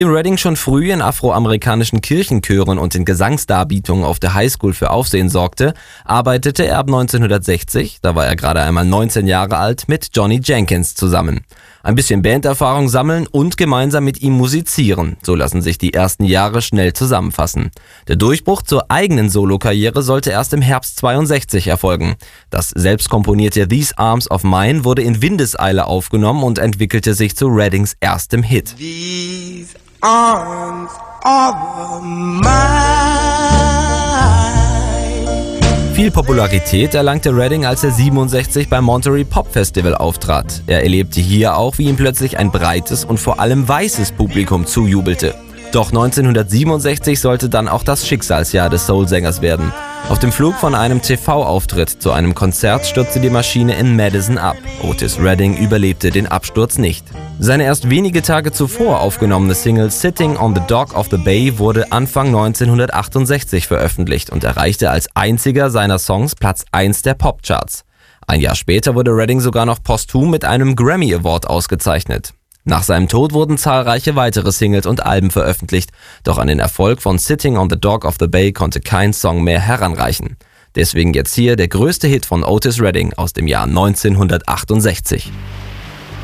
Redding schon früh in afroamerikanischen Kirchenchören und in Gesangsdarbietungen auf der Highschool für Aufsehen sorgte, arbeitete er ab 1960, da war er gerade einmal 19 Jahre alt, mit Johnny Jenkins zusammen. Ein bisschen Banderfahrung sammeln und gemeinsam mit ihm musizieren, so lassen sich die ersten Jahre schnell zusammenfassen. Der Durchbruch zur eigenen Solokarriere sollte erst im Herbst 62 erfolgen. Das selbstkomponierte These Arms of Mine wurde in Windeseile aufgenommen und entwickelte sich zu Reddings erstem Hit. These arms of mine. Viel Popularität erlangte Redding, als er 67 beim Monterey Pop Festival auftrat. Er erlebte hier auch, wie ihm plötzlich ein breites und vor allem weißes Publikum zujubelte. Doch 1967 sollte dann auch das Schicksalsjahr des Soulsängers werden. Auf dem Flug von einem TV-Auftritt zu einem Konzert stürzte die Maschine in Madison ab. Otis Redding überlebte den Absturz nicht. Seine erst wenige Tage zuvor aufgenommene Single Sitting on the Dock of the Bay wurde Anfang 1968 veröffentlicht und erreichte als einziger seiner Songs Platz 1 der Popcharts. Ein Jahr später wurde Redding sogar noch posthum mit einem Grammy Award ausgezeichnet. Nach seinem Tod wurden zahlreiche weitere Singles und Alben veröffentlicht, doch an den Erfolg von Sitting on the Dock of the Bay konnte kein Song mehr heranreichen. Deswegen jetzt hier der größte Hit von Otis Redding aus dem Jahr 1968.